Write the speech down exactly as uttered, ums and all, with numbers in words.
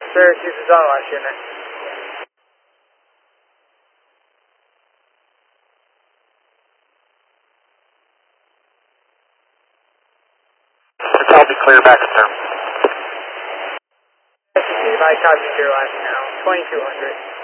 Syracuse is on last unit. I'll be clear back to term. I copy your last now, twenty-two hundred.